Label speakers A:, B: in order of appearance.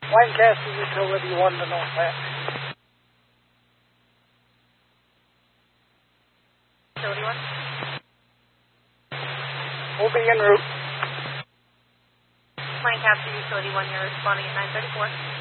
A: Lancaster Utility 1 to North Hatch.
B: Utility 1?
A: We'll be en route.
B: Lancaster Utility 1, you're responding at 934.